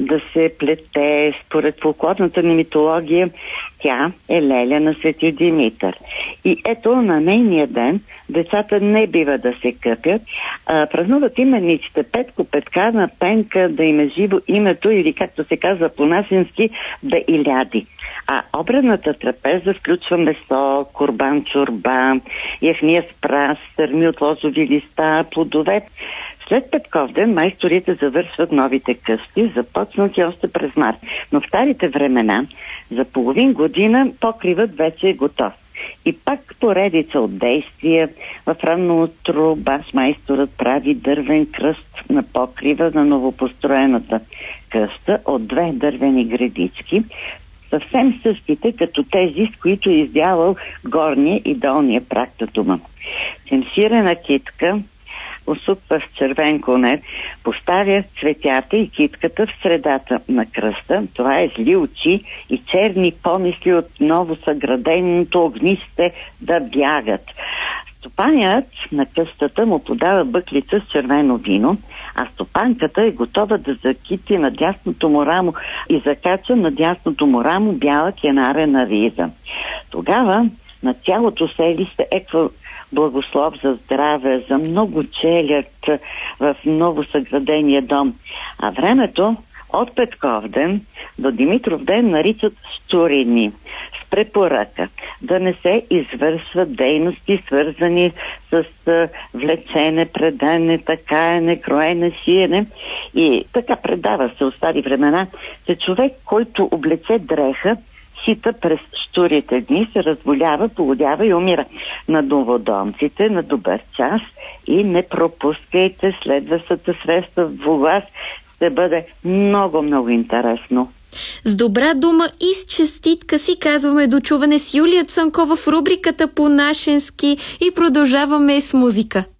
да се плете. Според фолклорната ни митология, тя е леля на Свети Димитър. И ето на нейния ден децата не бива да се къпят, празнуват имениците Петко, Петкана, Пенка, да им е живо името или, както се казва по-нашенски, да иляди. А обредната трапеза включва месо, курбан, чорба, яхния с прас, сърми от лозови листа, плодове. След Петковден майсторите завършват новите къщи, започнати още през март. Но в старите времена, за половин година покривът вече е готов. И пак поредица от действия. В ранно утро башмайсторът прави дървен кръст на покрива на новопостроената къща от 2 дървени гредички, съвсем същите като тези, с които е издялал горния и долния праг на дома. Шемширена китка усуква с червен конец, поставя цветята и китката в средата на кръста. Това е зли очи и черни помисли от ново съграденото огнище да бягат. Стопанят на къщата му подава бъклица с червено вино, а стопанката е готова да закити на дясното му рамо и закача на дясното му рамо бяла кенарена риза. Тогава на цялото селище еква благослов за здраве, за много челят в ново съградения дом. А времето от Петковден до Димитровден наричат Щурини, с препоръка да не се извършват дейности, свързани с влечене, предане, такаене, кроене, шиене. И така предава се от стари времена, че човек, който облече дреха, сита през щурите дни, се разболява, полудява и умира. На новодомците, на добър час и не пропускайте следващата среща в Влас. Ще бъде много, много интересно. С добра дума и с честитка си казваме до чуване с Юлия Цанкова в рубриката по нашенски и продължаваме с музика.